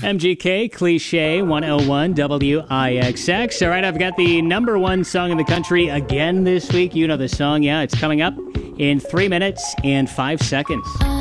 MGK, Cliche, 101 WIXX. All right, I've got the number one song in the country again this week. You know the song, yeah, it's coming up in 3 minutes and 5 seconds.